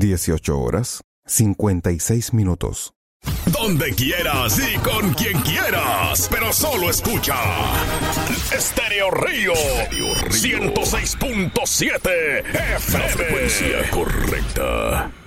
18 horas, 56 minutos. Donde quieras y con quien quieras, pero solo escucha Estéreo Río 106.7 FM. La frecuencia correcta.